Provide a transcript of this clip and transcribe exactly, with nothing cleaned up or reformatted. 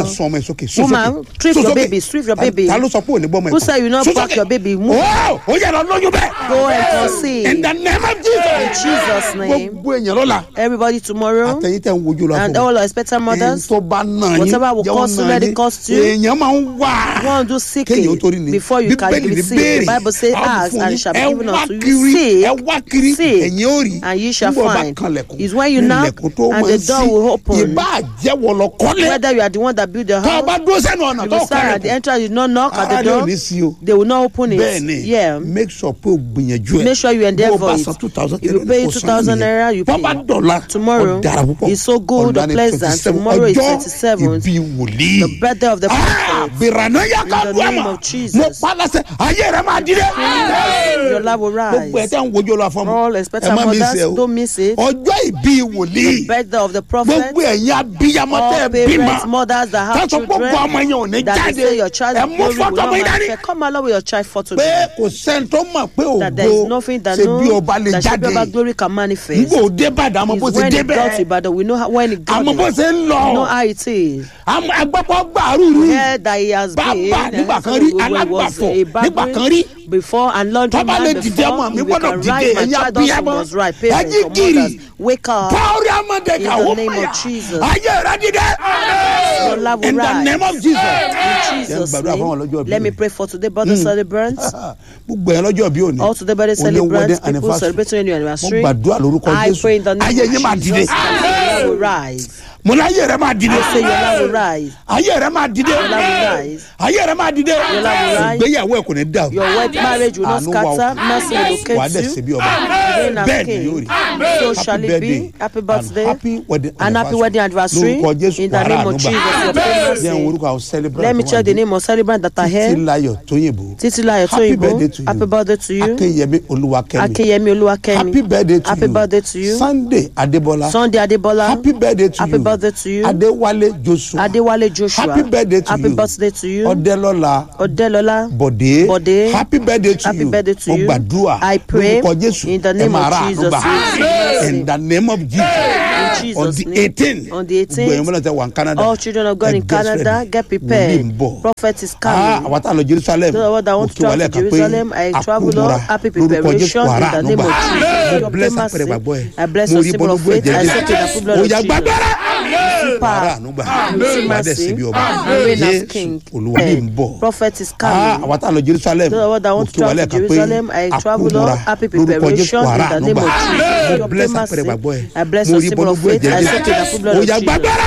sọ ọmọ ẹ sókè. Woman, strip your baby, strip your baby. Ta ló sọ pé ò ní gbọ́ ọmọ ẹ. Who said you not pack your baby? Move. Ó yẹ lọ lóyún bẹ́ẹ̀. Go and conceive. In the name of Jesus. In Jesus' name. Gbogbo èèyàn lọ́la. Everybody tomorrow. Àtẹ̀yìn tẹ̀ ń wojú lọ fún. And all our expectant mothers. Tó bá nà yín. Whatever will cost you, let it cost you. Èèyàn máa ń wà. You want to do seeking before you can receive. The Bible says, ask and it shall be given unto you. Seek, seek, and ye shall find. It's when you knock and the door will open. Whether you are the one that built the house, you will stand at the entrance, you not knock at the door, they will not open it. Yeah. Make sure Make sure you endeavor it. If you pay two thousand naira, you pay. Tomorrow is so good or pleasant. Tomorrow is twenty-seventh, the birthday of the prophet. In the name of Jesus, your love will rise. All expectant mothers, don't miss it. The birthday of the prophet. All parents, mothers that have children, that they say your child will not manifest. Come along with your child for today. That there is nothing that no that Shebi glory can manifest. It's when it got to Ibadan, we know how, when it got to, we know how it is. Yeah, that he has been when he was a barbarian before and laundry man before. If we can rise, my child also must rise. Parents or mothers, wake up in the name of Jesus. Your love will in rise. the name of Jesus. In Jesus' name. Let me pray for today, brother celebrants. All today, brother celebrants, people celebrating your anniversary. I pray in the name of Jesus. Your love will rise. Mo la yere ma dide. I say your love will rise. Ayere ma dide. Your love will rise. Ayere ma dide. Your love will rise. Ìgbéyàwó ẹ kò ní dà. Your wed marriage will not scatter. Mercy will locate you. Reign as king. So shall it be. Happy birthday and happy wedding anniversary. In the name of Jesus. Let me check the name of celebrant that are here. Titilayo Toyinbo. Happy birthday to you. Akeyemi Oluwakemi. Happy birthday to you. Happy birthday to you. Sunday Adebola. Sunday Adebola. Happy birthday to Happy you. birthday to you. Adewale Joshua. Adewale Joshua. Happy birthday to Happy you. birthday to you. Odelola. Odelola. Bode. Bode. Happy birthday to Happy you. birthday to you. Ogbadua. I pray in the name of Jesus. In the name of Jesus. In Jesus' On the name. eighteenth. On the eighteenth. All children of God in Canada, get prepared. Prophet is coming. Ah, àwọn Jerusalem. Those that want to travel to Jerusalem, I travel on happy preparation in the name of Jesus. Your mercy. I bless your symbol of faith. I say to the blood of Jesus. Super. Mercy. Reign as king. Prophet is coming. Ah, àwọn Jerusalem. Those that want to travel to Jerusalem, I travel on happy preparation in the name of Jesus. Your mercy. I bless your symbol of faith. I say to the blood of Jesus.